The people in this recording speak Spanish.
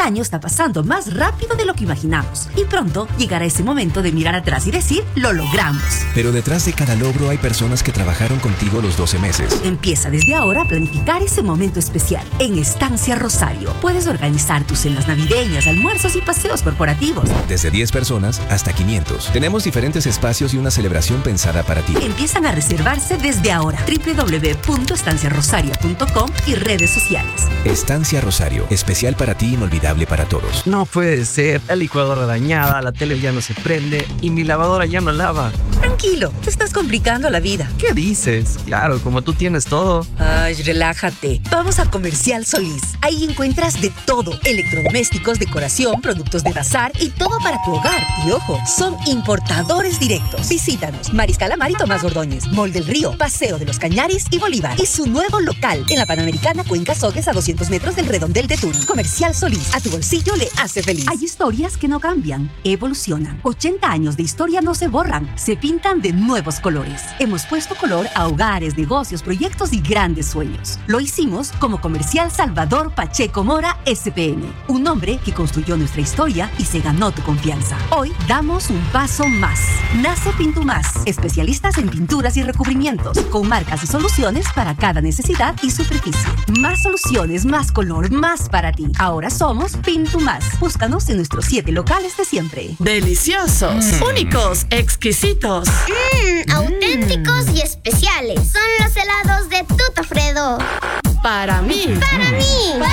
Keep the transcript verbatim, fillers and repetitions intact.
año está pasando más rápido de lo que imaginamos. Y pronto llegará ese momento de mirar atrás y decir, lo logramos. Pero detrás de cada logro hay personas que trabajaron contigo los doce meses. Empieza desde ahora a planificar ese momento especial. En Estancia Rosario puedes organizar tus cenas navideñas, almuerzos y paseos corporativos. Desde diez personas hasta quinientos. Tenemos diferentes espacios y una celebración pensada para ti. Empiezan a reservarse desde ahora. doble u doble u doble u punto estancia rosario punto com y redes sociales. Estancia Rosario, especial para ti, inolvidable para todos. No puede ser, la licuadora dañada, la tele ya no se prende y mi lavadora ya no lava. Tranquilo, te estás complicando la vida. ¿Qué dices? Claro, como tú tienes todo. Ay, relájate. Vamos a Comercial Solís. Ahí encuentras de todo. Electrodomésticos, decoración, productos de bazar y todo para tu hogar. Y ojo, son importadores directos. Visítanos. Mariscal Amar y Tomás Ordóñez, Mall del Río, Paseo de los Cañaris y Bolívar. Y su nuevo local en la Panamericana Cuenca Soques a doscientos metros del Redondel de Turi. Comercial Solís. A tu bolsillo le hace feliz. Hay historias que no cambian, evolucionan. ochenta años de historia no se borran, se pintan de nuevos colores. Hemos puesto color a hogares, negocios, proyectos y grandes sueños. Lo hicimos como Comercial Salvador Pacheco Mora S P N, un hombre que construyó nuestra historia y se ganó tu confianza. Hoy damos un paso más. Nace Pintumás, especialistas en pinturas y recubrimientos, con marcas y soluciones para cada necesidad y superficie. Más soluciones, más color, más para ti. Ahora somos Pintumás. Búscanos en nuestros siete locales de siempre. Deliciosos, mm. únicos, exquisitos, mm, auténticos y especiales. Son los helados de Tuto Fredo. Para mí. Para mí.